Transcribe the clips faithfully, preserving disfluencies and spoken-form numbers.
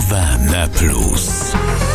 Uwany Plus.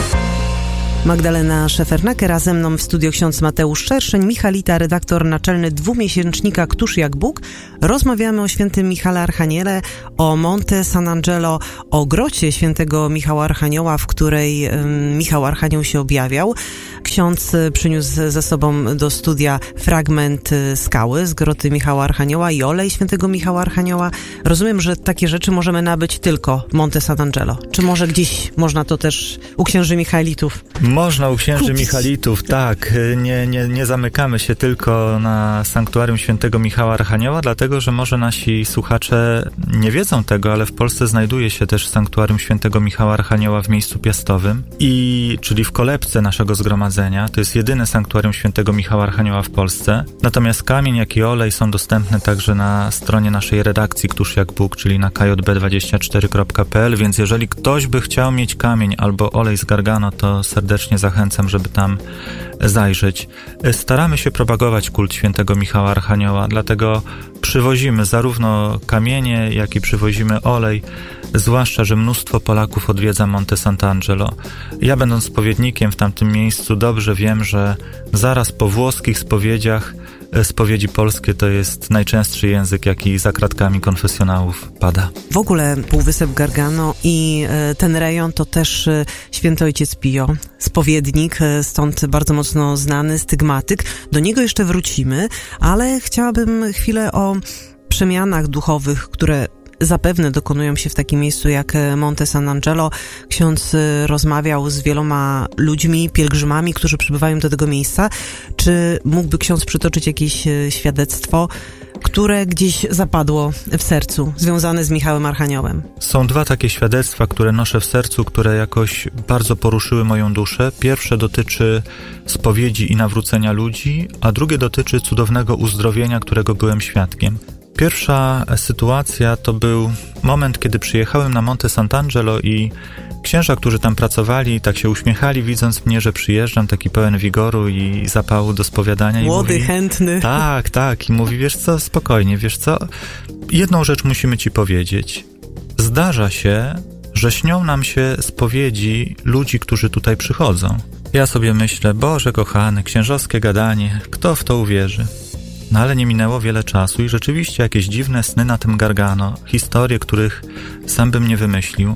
Magdalena Szefernaker, razem mną w studio ksiądz Mateusz Szerszeń, Michalita, redaktor naczelny dwumiesięcznika Któż jak Bóg. Rozmawiamy o świętym Michale Archaniele, o Monte San Angelo, o grocie świętego Michała Archanioła, w której um, Michał Archanioł się objawiał. Ksiądz przyniósł ze sobą do studia fragment skały z groty Michała Archanioła i olej świętego Michała Archanioła. Rozumiem, że takie rzeczy możemy nabyć tylko w Monte San Angelo. Czy może gdzieś można to też u księży Michalitów? Można u księży kupić. Michalitów, tak. Nie, nie, nie zamykamy się tylko na sanktuarium świętego Michała Archanioła, dlatego, że może nasi słuchacze nie wiedzą tego, ale w Polsce znajduje się też sanktuarium świętego Michała Archanioła w miejscu piastowym, i, czyli w kolebce naszego zgromadzenia. To jest jedyne sanktuarium świętego Michała Archanioła w Polsce. Natomiast kamień, jak i olej są dostępne także na stronie naszej redakcji Któż jak Bóg, czyli na k j b dwadzieścia cztery kropka p l, więc jeżeli ktoś by chciał mieć kamień albo olej z Gargano, to serdecznie zachęcam, żeby tam zajrzeć. Staramy się propagować kult świętego Michała Archanioła, dlatego przywozimy zarówno kamienie, jak i przywozimy olej, zwłaszcza że mnóstwo Polaków odwiedza Monte Sant'Angelo. Ja, będąc spowiednikiem w tamtym miejscu, dobrze wiem, że zaraz po włoskich spowiedziach spowiedzi polskie to jest najczęstszy język, jaki za kratkami konfesjonałów pada. W ogóle Półwysep Gargano i ten rejon to też święty ojciec Pio, spowiednik, stąd bardzo mocno znany, stygmatyk. Do niego jeszcze wrócimy, ale chciałabym chwilę o przemianach duchowych, które zapewne dokonują się w takim miejscu jak Monte San Angelo. Ksiądz rozmawiał z wieloma ludźmi, pielgrzymami, którzy przybywają do tego miejsca. Czy mógłby ksiądz przytoczyć jakieś świadectwo, które gdzieś zapadło w sercu, związane z Michałem Archaniołem? Są dwa takie świadectwa, które noszę w sercu, które jakoś bardzo poruszyły moją duszę. Pierwsze dotyczy spowiedzi i nawrócenia ludzi, a drugie dotyczy cudownego uzdrowienia, którego byłem świadkiem. Pierwsza sytuacja to był moment, kiedy przyjechałem na Monte Sant'Angelo i księża, którzy tam pracowali, tak się uśmiechali, widząc mnie, że przyjeżdżam, taki pełen wigoru i zapału do spowiadania. Młody, i mówi, chętny. Tak, tak. I mówi, wiesz co, spokojnie, wiesz co, jedną rzecz musimy ci powiedzieć. Zdarza się, że śnią nam się spowiedzi ludzi, którzy tutaj przychodzą. Ja sobie myślę, Boże kochany, księżowskie gadanie, kto w to uwierzy? No ale nie minęło wiele czasu i rzeczywiście jakieś dziwne sny na tym Gargano, historie, których sam bym nie wymyślił.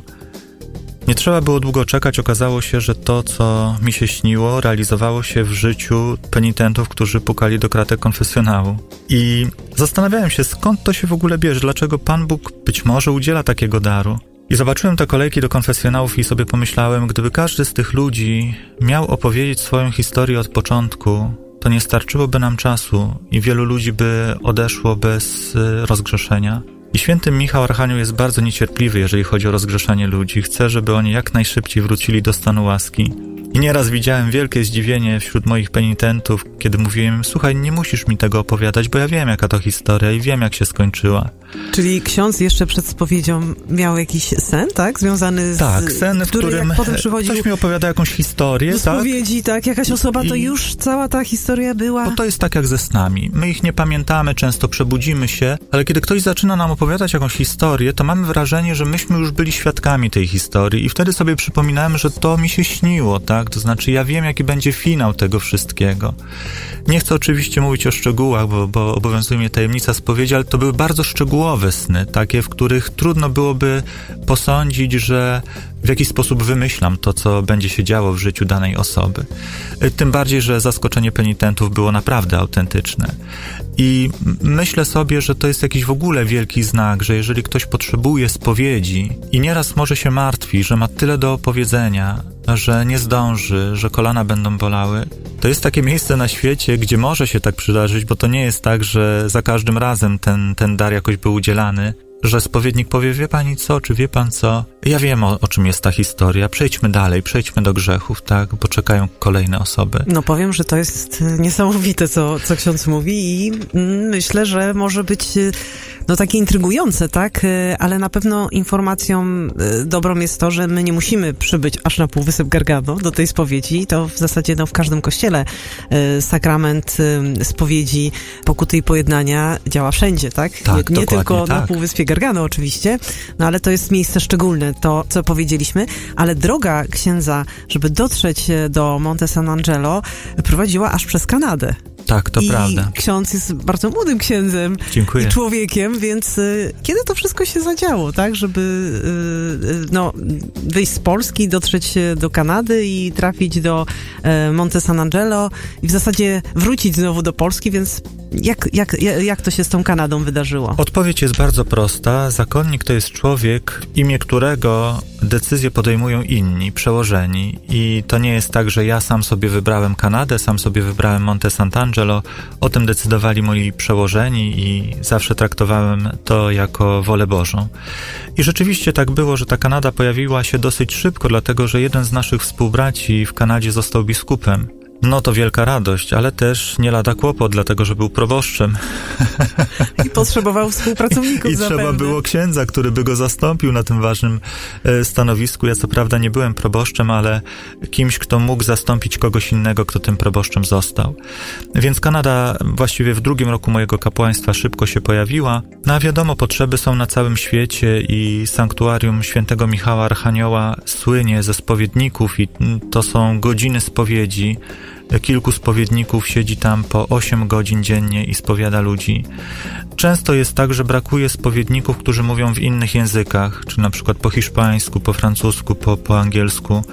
Nie trzeba było długo czekać, okazało się, że to, co mi się śniło, realizowało się w życiu penitentów, którzy pukali do kratek konfesjonału. I zastanawiałem się, skąd to się w ogóle bierze, dlaczego Pan Bóg być może udziela takiego daru. I zobaczyłem te kolejki do konfesjonałów i sobie pomyślałem, gdyby każdy z tych ludzi miał opowiedzieć swoją historię od początku, to nie starczyłoby nam czasu i wielu ludzi by odeszło bez rozgrzeszenia. I święty Michał Archanioł jest bardzo niecierpliwy, jeżeli chodzi o rozgrzeszanie ludzi. Chce, żeby oni jak najszybciej wrócili do stanu łaski. I nieraz widziałem wielkie zdziwienie wśród moich penitentów, kiedy mówiłem, słuchaj, nie musisz mi tego opowiadać, bo ja wiem, jaka to historia i wiem, jak się skończyła. Czyli ksiądz jeszcze przed spowiedzią miał jakiś sen, tak? Związany z... Tak, sen, w który którym potem przychodził ktoś mi opowiada jakąś historię, do tak? spowiedzi, tak? Jakaś osoba, to I... już cała ta historia była... Bo to jest tak jak ze snami. My ich nie pamiętamy, często przebudzimy się, ale kiedy ktoś zaczyna nam opowiadać jakąś historię, to mamy wrażenie, że myśmy już byli świadkami tej historii i wtedy sobie przypominałem, że to mi się śniło, tak? To znaczy ja wiem, jaki będzie finał tego wszystkiego. Nie chcę oczywiście mówić o szczegółach, bo, bo obowiązuje mnie tajemnica spowiedzi, ale to były bardzo szczegółowe sny, takie, w których trudno byłoby posądzić, że w jakiś sposób wymyślam to, co będzie się działo w życiu danej osoby. Tym bardziej, że zaskoczenie penitentów było naprawdę autentyczne. I myślę sobie, że to jest jakiś w ogóle wielki znak, że jeżeli ktoś potrzebuje spowiedzi i nieraz może się martwi, że ma tyle do opowiedzenia, że nie zdąży, że kolana będą bolały, to jest takie miejsce na świecie, gdzie może się tak przydarzyć, bo to nie jest tak, że za każdym razem ten, ten dar jakoś był udzielany, że spowiednik powie, wie pani co, czy wie pan co, ja wiem o, o czym jest ta historia, przejdźmy dalej, przejdźmy do grzechów, tak, bo czekają kolejne osoby. No powiem, że to jest niesamowite, co, co ksiądz mówi i myślę, że może być no takie intrygujące, tak, ale na pewno informacją dobrą jest to, że my nie musimy przybyć aż na Półwysep Gargano do tej spowiedzi, to w zasadzie no w każdym kościele sakrament spowiedzi, pokuty i pojednania działa wszędzie, tak, tak nie, nie tylko tak. na Półwyspie Gargano. Gargano oczywiście, no ale to jest miejsce szczególne, to co powiedzieliśmy, ale droga księdza, żeby dotrzeć do Monte San Angelo, prowadziła aż przez Kanadę. Tak, to I prawda. ksiądz jest bardzo młodym księdzem Dziękuję. i człowiekiem, więc y, kiedy to wszystko się zadziało, tak, żeby y, no, wyjść z Polski, dotrzeć do Kanady i trafić do y, Monte San Angelo i w zasadzie wrócić znowu do Polski, więc jak, jak, jak to się z tą Kanadą wydarzyło? Odpowiedź jest bardzo prosta. Zakonnik to jest człowiek, w imię którego decyzje podejmują inni, przełożeni. I to nie jest tak, że ja sam sobie wybrałem Kanadę, sam sobie wybrałem Monte Sant'Angelo. O tym decydowali moi przełożeni i zawsze traktowałem to jako wolę Bożą. I rzeczywiście tak było, że ta Kanada pojawiła się dosyć szybko, dlatego że jeden z naszych współbraci w Kanadzie został biskupem. No to wielka radość, ale też nie lada kłopot, dlatego że był proboszczem. I potrzebował współpracowników I zapewne. trzeba było księdza, który by go zastąpił na tym ważnym e, stanowisku. Ja co prawda nie byłem proboszczem, ale kimś, kto mógł zastąpić kogoś innego, kto tym proboszczem został. Więc Kanada właściwie w drugim roku mojego kapłaństwa szybko się pojawiła. No a wiadomo, potrzeby są na całym świecie i sanktuarium świętego Michała Archanioła słynie ze spowiedników i to są godziny spowiedzi. Kilku spowiedników siedzi tam po osiem godzin dziennie i spowiada ludzi. Często jest tak, że brakuje spowiedników, którzy mówią w innych językach, czy na przykład po hiszpańsku, po francusku, po, po angielsku.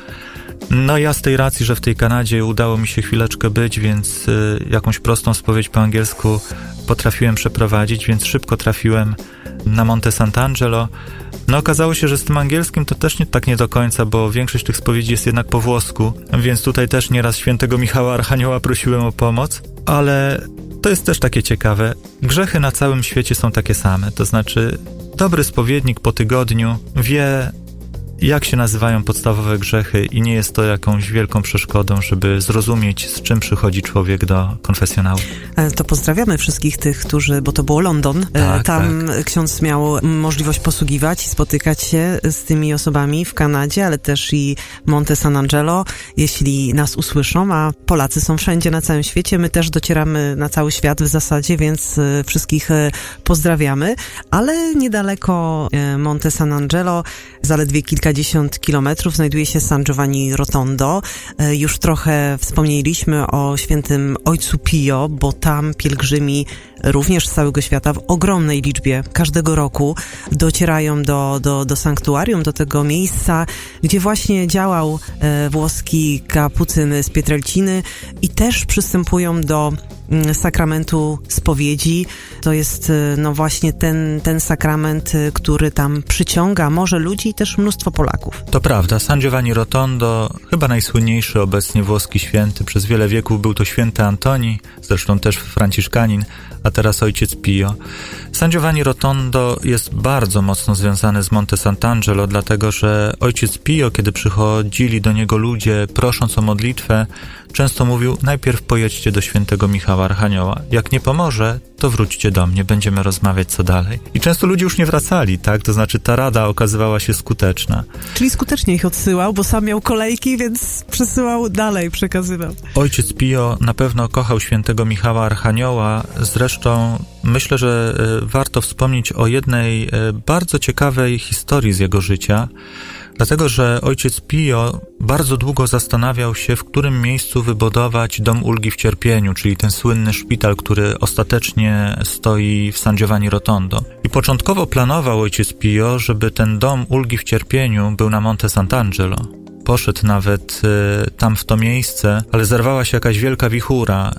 No ja z tej racji, że w tej Kanadzie udało mi się chwileczkę być, więc y, jakąś prostą spowiedź po angielsku potrafiłem przeprowadzić, więc szybko trafiłem na Monte Sant'Angelo. No okazało się, że z tym angielskim to też nie tak nie do końca, bo większość tych spowiedzi jest jednak po włosku, więc tutaj też nieraz świętego Michała Archanioła prosiłem o pomoc, ale to jest też takie ciekawe. Grzechy na całym świecie są takie same, to znaczy dobry spowiednik po tygodniu wie, jak się nazywają podstawowe grzechy i nie jest to jakąś wielką przeszkodą, żeby zrozumieć, z czym przychodzi człowiek do konfesjonału. To pozdrawiamy wszystkich tych, którzy, bo to było London, tak, tam tak. Ksiądz miał możliwość posługiwać i spotykać się z tymi osobami w Kanadzie, ale też i Monte San Angelo, jeśli nas usłyszą, a Polacy są wszędzie na całym świecie, my też docieramy na cały świat w zasadzie, więc wszystkich pozdrawiamy, ale niedaleko Monte San Angelo, zaledwie kilka Kilkadziesiąt kilometrów znajduje się San Giovanni Rotondo. Już trochę wspomnieliśmy o świętym Ojcu Pio, bo tam pielgrzymi również z całego świata w ogromnej liczbie każdego roku docierają do, do, do sanktuarium, do tego miejsca, gdzie właśnie działał e, włoski kapucyn z Pietrelciny i też przystępują do sakramentu spowiedzi. To jest no właśnie ten, ten sakrament, który tam przyciąga może ludzi i też mnóstwo Polaków. To prawda. San Giovanni Rotondo, chyba najsłynniejszy obecnie włoski święty. Przez wiele wieków był to święty Antoni, zresztą też franciszkanin, a teraz ojciec Pio. San Giovanni Rotondo jest bardzo mocno związany z Monte Sant'Angelo, dlatego że ojciec Pio, kiedy przychodzili do niego ludzie prosząc o modlitwę, często mówił: najpierw pojedźcie do świętego Michała Archanioła. Jak nie pomoże, to wróćcie do mnie, będziemy rozmawiać co dalej. I często ludzie już nie wracali, tak? To znaczy ta rada okazywała się skuteczna. Czyli skutecznie ich odsyłał, bo sam miał kolejki, więc przesyłał dalej, przekazywał. Ojciec Pio na pewno kochał świętego Michała Archanioła. Zresztą myślę, że warto wspomnieć o jednej bardzo ciekawej historii z jego życia, dlatego że ojciec Pio bardzo długo zastanawiał się, w którym miejscu wybudować dom ulgi w cierpieniu, czyli ten słynny szpital, który ostatecznie stoi w San Giovanni Rotondo. I początkowo planował ojciec Pio, żeby ten dom ulgi w cierpieniu był na Monte Sant'Angelo. Poszedł nawet y, tam w to miejsce, ale zerwała się jakaś wielka wichura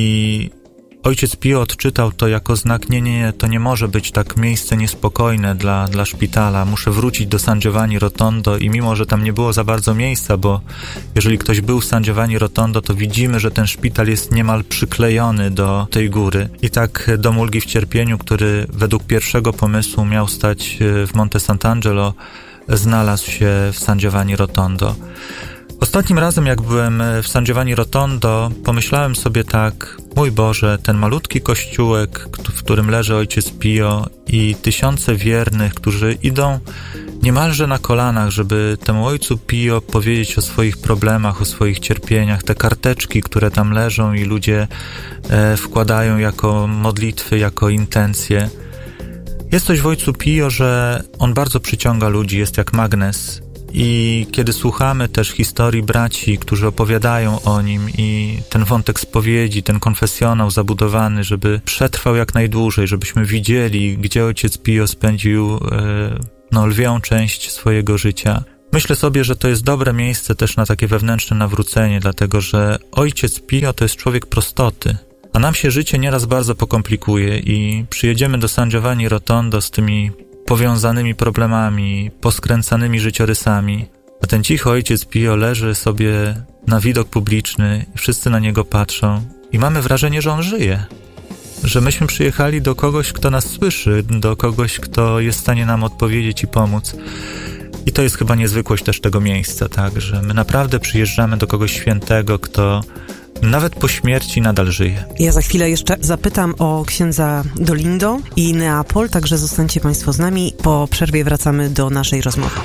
i ojciec Pio odczytał to jako znak: nie, nie, nie, to nie może być tak miejsce niespokojne dla, dla szpitala, muszę wrócić do San Giovanni Rotondo. I mimo, że tam nie było za bardzo miejsca, bo jeżeli ktoś był w San Giovanni Rotondo, to widzimy, że ten szpital jest niemal przyklejony do tej góry. I tak dom ulgi w cierpieniu, który według pierwszego pomysłu miał stać w Monte Sant'Angelo, znalazł się w San Giovanni Rotondo. Ostatnim razem, jak byłem w San Giovanni Rotondo, pomyślałem sobie tak: mój Boże, ten malutki kościółek, w którym leży ojciec Pio i tysiące wiernych, którzy idą niemalże na kolanach, żeby temu ojcu Pio powiedzieć o swoich problemach, o swoich cierpieniach, te karteczki, które tam leżą i ludzie e, wkładają jako modlitwy, jako intencje. Jest coś w ojcu Pio, że on bardzo przyciąga ludzi, jest jak magnes. I kiedy słuchamy też historii braci, którzy opowiadają o nim i ten wątek spowiedzi, ten konfesjonał zabudowany, żeby przetrwał jak najdłużej, żebyśmy widzieli, gdzie ojciec Pio spędził e, no, lwią część swojego życia. Myślę sobie, że to jest dobre miejsce też na takie wewnętrzne nawrócenie, dlatego że ojciec Pio to jest człowiek prostoty. A nam się życie nieraz bardzo pokomplikuje i przyjedziemy do San Giovanni Rotondo z tymi powiązanymi problemami, poskręcanymi życiorysami, a ten cichy ojciec Pio leży sobie na widok publiczny, wszyscy na niego patrzą i mamy wrażenie, że on żyje. Że myśmy przyjechali do kogoś, kto nas słyszy, do kogoś, kto jest w stanie nam odpowiedzieć i pomóc. I to jest chyba niezwykłość też tego miejsca, tak, że my naprawdę przyjeżdżamy do kogoś świętego, kto nawet po śmierci nadal żyje. Ja za chwilę jeszcze zapytam o księdza Dolindo i Neapol, także zostańcie Państwo z nami. Po przerwie wracamy do naszej rozmowy.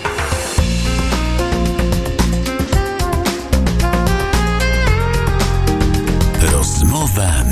Rozmowa